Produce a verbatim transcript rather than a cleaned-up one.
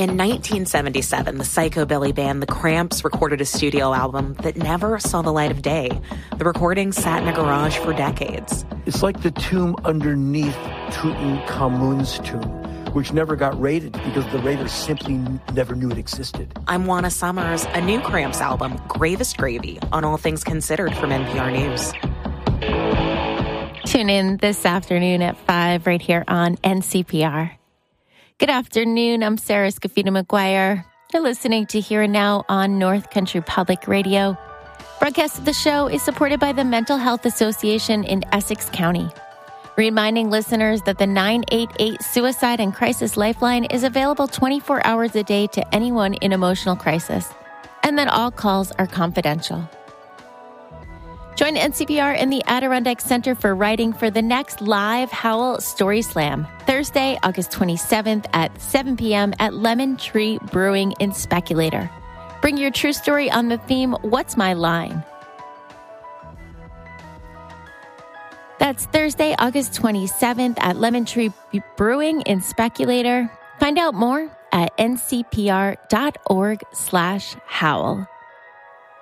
In nineteen seventy-seven, the psychobilly band The Cramps recorded a studio album that never saw the light of day. The recording sat in a garage for decades. It's like the tomb underneath Tutankhamun's tomb, which never got raided because the raiders simply never knew it existed. I'm Juana Summers. A new Cramps album, Gravest Gravy, on All Things Considered from N P R News. Tune in this afternoon at five right here on N C P R. Good afternoon. I'm Sarah Scafino McGuire. You're listening to Here and Now on North Country Public Radio. Broadcast of the show is supported by the Mental Health Association in Essex County. Reminding listeners that the nine eight eight Suicide and Crisis Lifeline is available twenty-four hours a day to anyone in emotional crisis, and that all calls are confidential. Join N C P R and the Adirondack Center for Writing for the next live Howl Story Slam, Thursday, August twenty-seventh at seven p.m. at Lemon Tree Brewing in Speculator. Bring your true story on the theme, What's My Line? That's Thursday, August twenty-seventh at Lemon Tree Brewing in Speculator. Find out more at ncpr.org slash howl.